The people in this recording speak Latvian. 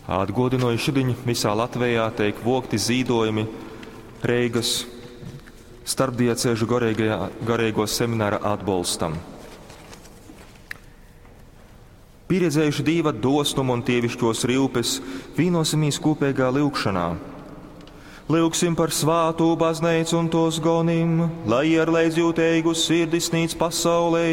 Atgodinoju šodiņu visā Latvijā teik vokti zīdojumi Reigas starpdiecēžu garīgo semināra atbalstam. Pieredzējuši Dīva dosnumu un tievišķos rilpes, vīnosimīs kopīgā lūgšanā. Lūgsim par svātu bazneicu un tos gonim, lai ar leidz jūteigus sirdis nīc pasaulē,